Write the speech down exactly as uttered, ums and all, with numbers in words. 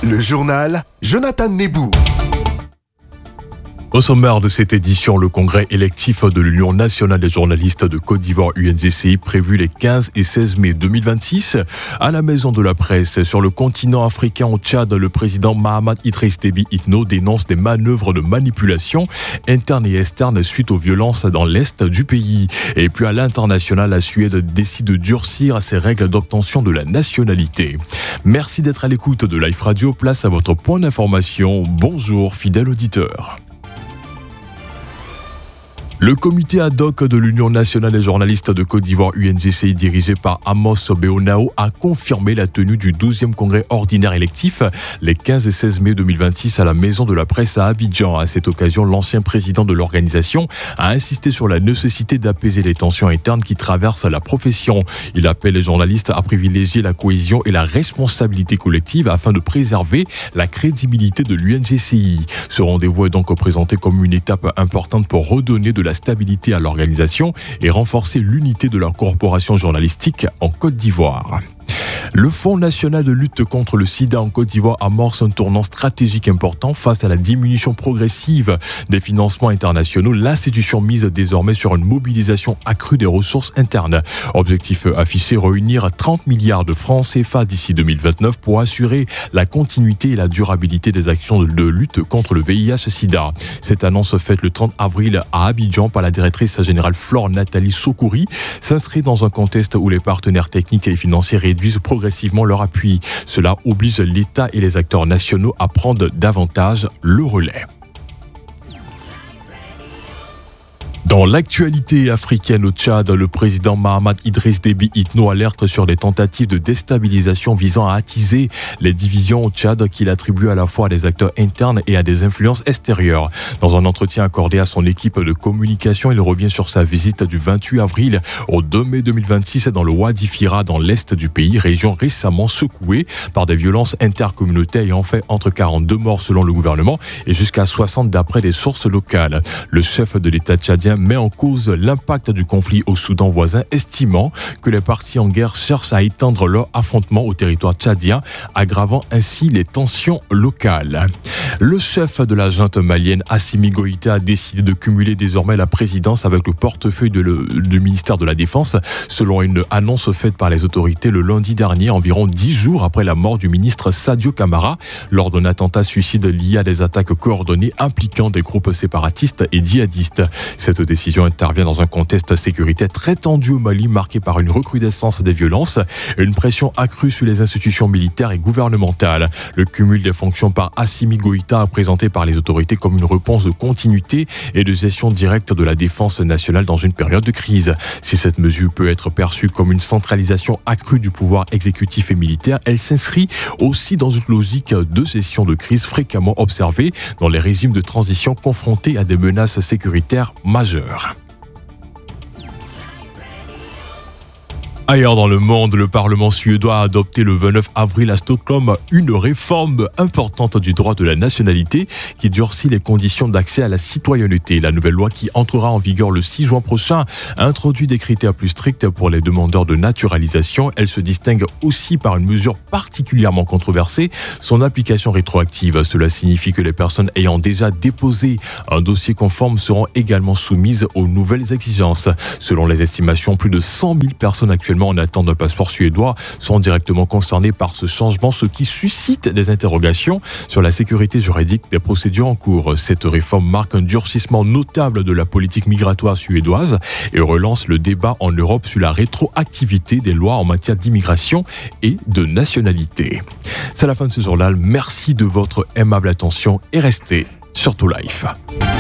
Le journal Jonathan Nebou. Au sommaire de cette édition, le congrès électif de l'Union nationale des journalistes de Côte d'Ivoire U N G C I prévu les quinze et seize mai deux mille vingt-six. À la Maison de la Presse, sur le continent africain au Tchad, le président Mahamat Idriss Déby Itno dénonce des manœuvres de manipulation interne et externe suite aux violences dans l'est du pays. Et puis à l'international, la Suède décide de durcir ses règles d'obtention de la nationalité. Merci d'être à l'écoute de Life Radio. Place à votre point d'information. Bonjour, fidèles auditeurs. Le comité ad hoc de l'Union nationale des journalistes de Côte d'Ivoire U N G C I dirigé par Amos Beonao a confirmé la tenue du douzième congrès ordinaire électif les quinze et seize mai deux mille vingt-six à la Maison de la Presse à Abidjan. À cette occasion, l'ancien président de l'organisation a insisté sur la nécessité d'apaiser les tensions internes qui traversent la profession. Il appelle les journalistes à privilégier la cohésion et la responsabilité collective afin de préserver la crédibilité de l'U N G C I. Ce rendez-vous est donc présenté comme une étape importante pour redonner de la stabilité à l'organisation et renforcer l'unité de la corporation journalistique en Côte d'Ivoire. Le Fonds national de lutte contre le sida en Côte d'Ivoire amorce un tournant stratégique important face à la diminution progressive des financements internationaux. L'institution mise désormais sur une mobilisation accrue des ressources internes. Objectif affiché, réunir trente milliards de francs C F A d'ici deux mille vingt-neuf pour assurer la continuité et la durabilité des actions de lutte contre le V I H sida. Cette annonce faite le trente avril à Abidjan par la directrice générale Flore Nathalie Sokouri s'inscrit dans un contexte où les partenaires techniques et financiers réduisent progressivement leur appui. Cela oblige l'État et les acteurs nationaux à prendre davantage le relais. Dans l'actualité africaine au Tchad, le président Mahamat Idriss Déby Itno alerte sur des tentatives de déstabilisation visant à attiser les divisions au Tchad qu'il attribue à la fois à des acteurs internes et à des influences extérieures. Dans un entretien accordé à son équipe de communication, il revient sur sa visite du vingt-huit avril au deux mai deux mille vingt-six dans le Wadi Fira dans l'est du pays, région récemment secouée par des violences intercommunautaires ayant fait entre quarante-deux morts selon le gouvernement et jusqu'à soixante d'après des sources locales. Le chef de l'État tchadien met en cause l'impact du conflit au Soudan voisin, estimant que les partis en guerre cherchent à étendre leur affrontement au territoire tchadien, aggravant ainsi les tensions locales. Le chef de la junte malienne, Assimi Goïta, a décidé de cumuler désormais la présidence avec le portefeuille de le, du ministère de la Défense, selon une annonce faite par les autorités le lundi dernier, environ dix jours après la mort du ministre Sadio Kamara, lors d'un attentat suicide lié à des attaques coordonnées impliquant des groupes séparatistes et djihadistes. Cette décision intervient dans un contexte sécuritaire très tendu au Mali, marqué par une recrudescence des violences et une pression accrue sur les institutions militaires et gouvernementales. Le cumul des fonctions par Assimi Goïta est présenté par les autorités comme une réponse de continuité et de gestion directe de la défense nationale dans une période de crise. Si cette mesure peut être perçue comme une centralisation accrue du pouvoir exécutif et militaire, elle s'inscrit aussi dans une logique de gestion de crise fréquemment observée dans les régimes de transition confrontés à des menaces sécuritaires majeures. Ailleurs dans le monde, le Parlement suédois a adopté le vingt-neuf avril à Stockholm une réforme importante du droit de la nationalité qui durcit les conditions d'accès à la citoyenneté. La nouvelle loi qui entrera en vigueur le six juin prochain introduit des critères plus stricts pour les demandeurs de naturalisation. Elle se distingue aussi par une mesure particulièrement controversée, son application rétroactive. Cela signifie que les personnes ayant déjà déposé un dossier conforme seront également soumises aux nouvelles exigences. Selon les estimations, plus de cent mille personnes actuellement en attente d'un passeport suédois sont directement concernés par ce changement, ce qui suscite des interrogations sur la sécurité juridique des procédures en cours. Cette réforme marque un durcissement notable de la politique migratoire suédoise et relance le débat en Europe sur la rétroactivité des lois en matière d'immigration et de nationalité. C'est la fin de ce journal. Merci de votre aimable attention et restez surtout live.